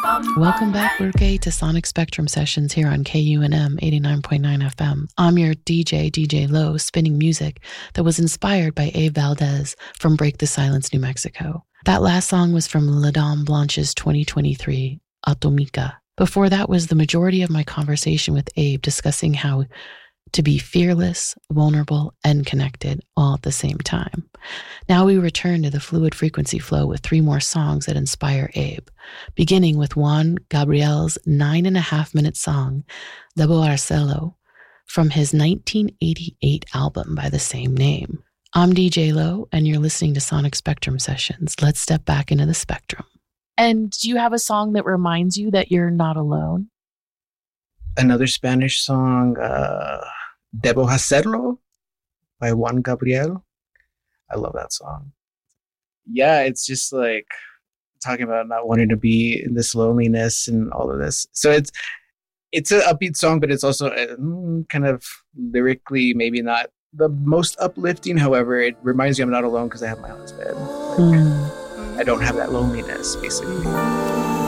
Welcome back, Burke, to Sonic Spectrum Sessions here on KUNM 89.9 FM. I'm your DJ Low, spinning music that was inspired by Abe Valdez from Break the Silence, New Mexico. That last song was from La Dame Blanche's 2023, Atomica. Before that was the majority of my conversation with Abe discussing how to be fearless, vulnerable, and connected all at the same time. Now we return to the fluid frequency flow with 3 more songs that inspire Abe, beginning with Juan Gabriel's 9.5-minute song, Debo Hacerlo, from his 1988 album by the same name. I'm DJ Low, and you're listening to Sonic Spectrum Sessions. Let's step back into the spectrum. And do you have a song that reminds you that you're not alone? Another Spanish song, Debo Hacerlo by Juan Gabriel. I love that song. Yeah, it's just like talking about not wanting to be in this loneliness and all of this. So it's an upbeat song, but it's also kind of lyrically maybe not the most uplifting. However, it reminds me I'm not alone because I have my husband. I don't have that loneliness, basically.